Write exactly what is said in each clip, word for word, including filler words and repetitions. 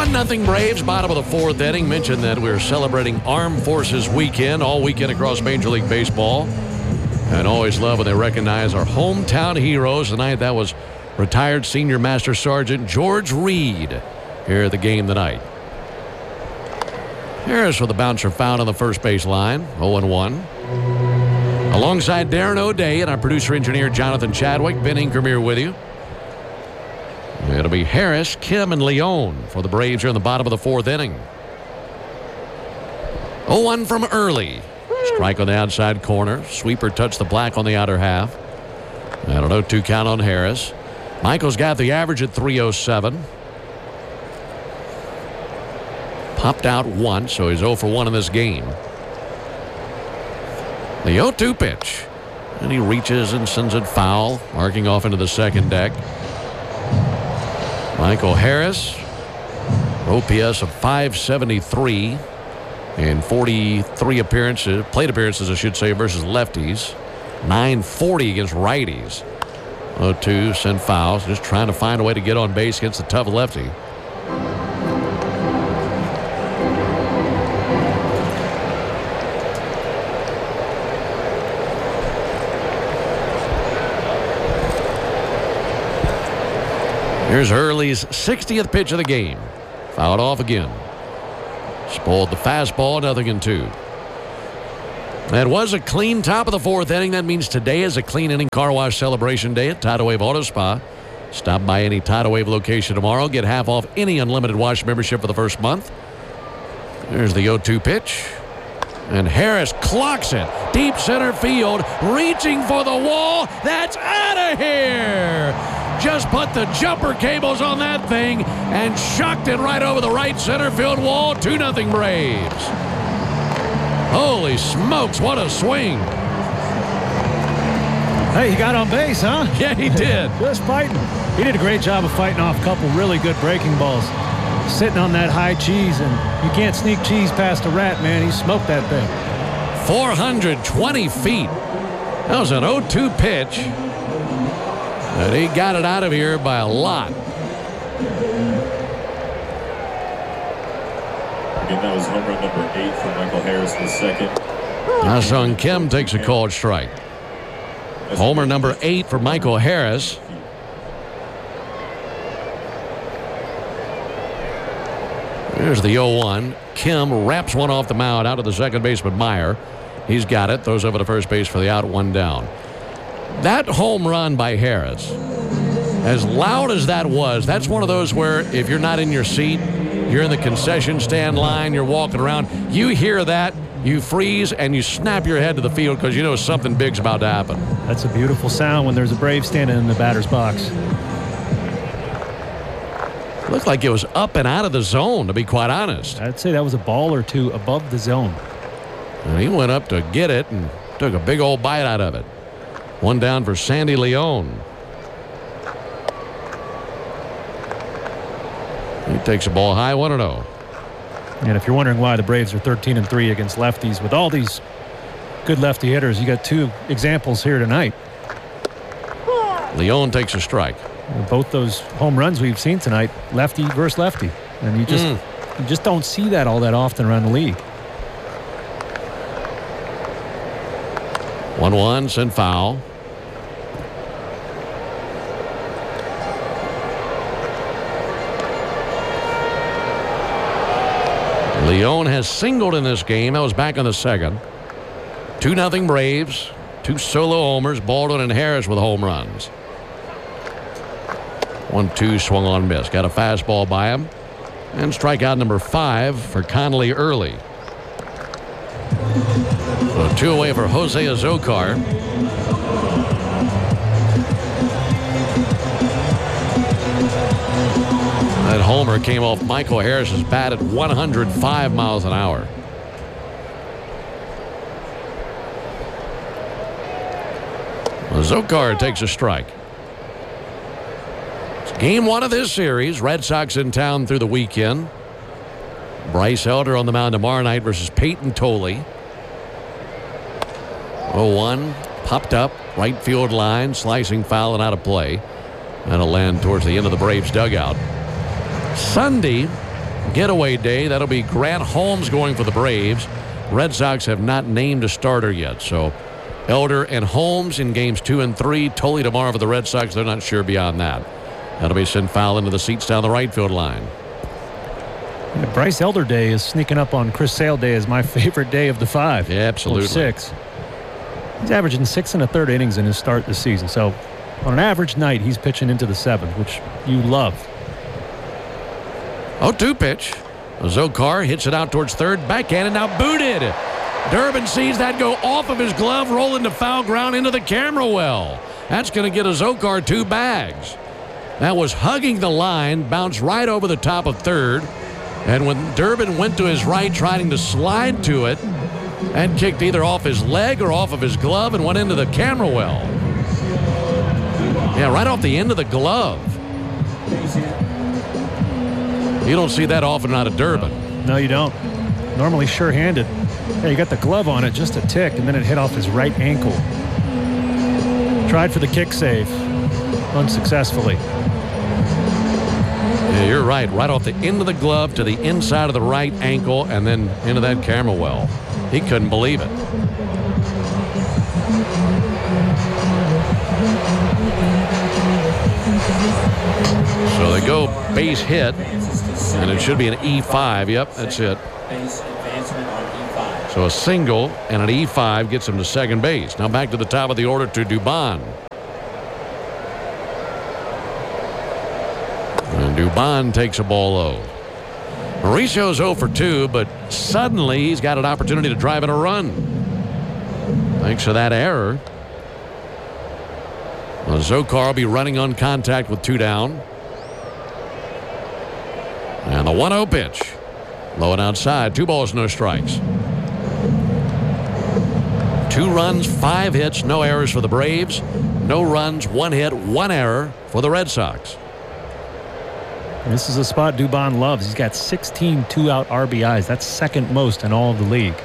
one nothing Braves, bottom of the fourth inning. Mentioned that we're celebrating Armed Forces Weekend all weekend across Major League Baseball. And always love when they recognize our hometown heroes. Tonight that was retired Senior Master Sergeant George Reed here at the game tonight. Harris with the bouncer foul on the first base line, oh and one. Alongside Darren O'Day and our producer-engineer Jonathan Chadwick, Ben Inkermeyer with you. It'll be Harris, Kim, and Leone for the Braves here in the bottom of the fourth inning. oh one from Early. Strike on the outside corner. Sweeper touched the black on the outer half. And an oh two count on Harris. Michael's got the average at three oh seven. Popped out once, so he's oh for one in this game. The oh two pitch. And he reaches and sends it foul, marking off into the second deck. Michael Harris, O P S of five seventy-three in forty-three appearances, plate appearances, I should say, versus lefties. nine forty against righties. oh two, sent fouls, just trying to find a way to get on base against the tough lefty. Here's Hurley's sixtieth pitch of the game. Fouled off again. Spoiled the fastball, nothing in two. That was a clean top of the fourth inning. That means today is a clean inning car wash celebration day at Tidal Wave Auto Spa. Stop by any Tidal Wave location tomorrow. Get half off any unlimited wash membership for the first month. There's the oh two pitch. And Harris clocks it. Deep center field. Reaching for the wall. That's out of here. Just put the jumper cables on that thing and shucked it right over the right center field wall. two nothing Braves. Holy smokes, what a swing. Hey, he got on base, huh? Yeah, he did. Just fighting. He did a great job of fighting off a couple really good breaking balls. Sitting on that high cheese, and you can't sneak cheese past a rat, man. He smoked that thing. four hundred twenty feet. That was an oh two pitch. And he got it out of here by a lot. Again, that was home run number eight for Michael Harris in the second. Na-Sung Kim takes a called strike. Homer number eight for Michael Harris. There's the oh one. Kim wraps one off the mound out of the second baseman Meyer. He's got it. Throws over to first base for the out, one down. That home run by Harris, as loud as that was, that's one of those where if you're not in your seat, you're in the concession stand line, you're walking around, you hear that, you freeze, and you snap your head to the field because you know something big's about to happen. That's a beautiful sound when there's a Brave standing in the batter's box. Looked like it was up and out of the zone, to be quite honest. I'd say that was a ball or two above the zone. And he went up to get it and took a big old bite out of it. One down for Sandy Leone. He takes a ball high, one and oh. And if you're wondering why the Braves are thirteen and three against lefties, with all these good lefty hitters, you got two examples here tonight. Leone takes a strike. Both those home runs we've seen tonight, lefty versus lefty. And you just, mm. you just don't see that all that often around the league. one one, sent foul. Leone has singled in this game. That was back in the second. two nothing Braves. Two solo homers. Baldwin and Harris with home runs. one two swung on miss. Got a fastball by him. And strikeout number five for Connolly Early. So two away for Jose Azocar. That homer came off Michael Harris's bat at one hundred five miles an hour. Azocar takes a strike. It's game one of this series. Red Sox in town through the weekend. Bryce Elder on the mound tomorrow night versus Peyton Tolley. oh one, popped up, right field line, slicing foul and out of play. That'll land towards the end of the Braves dugout. Sunday, getaway day. That'll be Grant Holmes going for the Braves. Red Sox have not named a starter yet, so Elder and Holmes in games two and three. Tully tomorrow for the Red Sox. They're not sure beyond that. That'll be sent foul into the seats down the right field line. Yeah, Bryce Elder Day is sneaking up on Chris Sale Day as my favorite day of the five. Yeah, absolutely. Or six. He's averaging six and a third innings in his start this season. So on an average night, he's pitching into the seventh, which you love. oh two pitch. Zokar hits it out towards third. Backhanded, now booted. Durbin sees that go off of his glove, roll into foul ground into the camera well. That's going to get a Zokar two bags. That was hugging the line, bounced right over the top of third. And when Durbin went to his right trying to slide to it, and kicked either off his leg or off of his glove and went into the camera well. Yeah, right off the end of the glove. You don't see that often out of Durbin. No, you don't. Normally sure-handed. Yeah, you got the glove on it, just a tick, and then it hit off his right ankle. Tried for the kick save, unsuccessfully. Yeah, you're right. Right off the end of the glove to the inside of the right ankle and then into that camera well. He couldn't believe it. So they go base hit, and it should be an E five. Yep, that's it. So a single and an E five gets him to second base. Now back to the top of the order to Dubon. And Dubon takes a ball low. Mauricio's oh for two, but suddenly he's got an opportunity to drive in a run. Thanks to that error. Well, Zokar will be running on contact with two down. And the one oh pitch. Low and outside. Two balls, no strikes. Two runs, five hits, no errors for the Braves. No runs, one hit, one error for the Red Sox. And this is a spot Dubon loves. He's got sixteen two-out R B Is. That's second most in all of the league.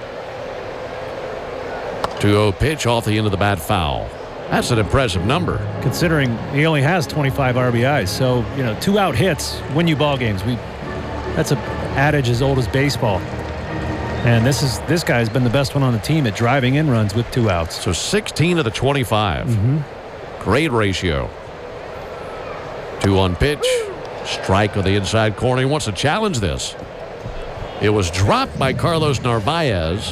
two oh pitch off the end of the bat, foul. That's an impressive number. Considering he only has twenty-five R B Is. So, you know, two-out hits win you ball games. We, that's an adage as old as baseball. And this is this guy's been the best one on the team at driving in runs with two outs. So sixteen of the twenty-five. Mm-hmm. Great ratio. two one pitch. Strike on the inside corner. He wants to challenge this. It was dropped by Carlos Narvaez.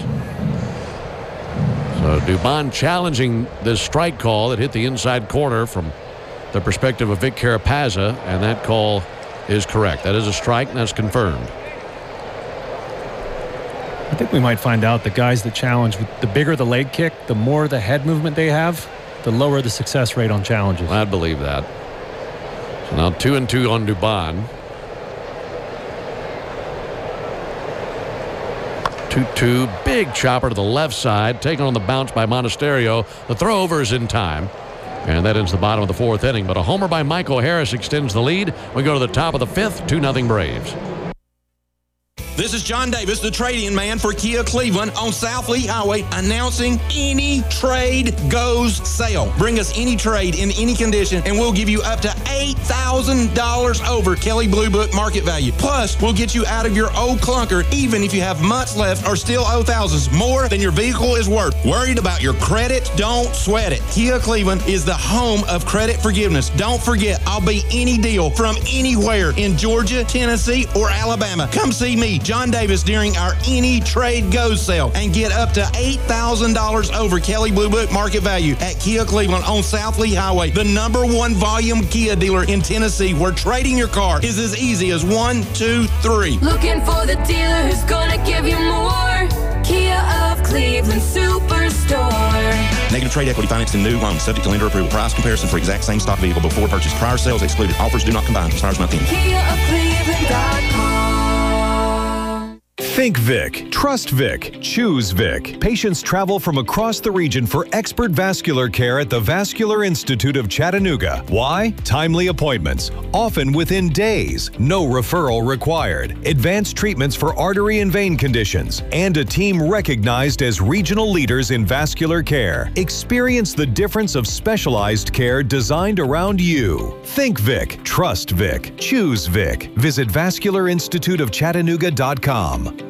So Dubon challenging this strike call that hit the inside corner from the perspective of Vic Carapazza, and that call is correct. That is a strike, and that's confirmed. I think we might find out the guys that challenge, the bigger the leg kick, the more the head movement they have, the lower the success rate on challenges. I'd believe that. So now two and two on Dubon. two two, big chopper to the left side, taken on the bounce by Monasterio. The throw over is in time, and that ends the bottom of the fourth inning. But a homer by Michael Harris extends the lead. We go to the top of the fifth, two nothing Braves. This is John Davis, the trade-in man for Kia Cleveland on South Lee Highway, announcing Any Trade Goes Sale. Bring us any trade in any condition, and we'll give you up to eight thousand dollars over Kelley Blue Book market value. Plus, we'll get you out of your old clunker, even if you have months left or still owe thousands more than your vehicle is worth. Worried about your credit? Don't sweat it. Kia Cleveland is the home of credit forgiveness. Don't forget, I'll be any deal from anywhere in Georgia, Tennessee, or Alabama. Come see me, John Davis, during our Any Trade Goes sale and get up to eight thousand dollars over Kelley Blue Book market value at Kia Cleveland on South Lee Highway, the number one volume Kia dealer in Tennessee, where trading your car is as easy as one, two, three. Looking for the dealer who's gonna give you more. Kia of Cleveland Superstore. Negative trade equity financed in new loans, subject to lender approval. Price comparison for exact same stock vehicle before purchase. Prior sales excluded. Offers do not combine. Expires not then. Kia of Cleveland dot com. Think Vic. Trust Vic. Choose Vic. Patients travel from across the region for expert vascular care at the Vascular Institute of Chattanooga. Why? Timely appointments, often within days, no referral required, advanced treatments for artery and vein conditions, and a team recognized as regional leaders in vascular care. Experience the difference of specialized care designed around you. Think Vic. Trust Vic. Choose Vic. Visit vascular institute of chattanooga dot com.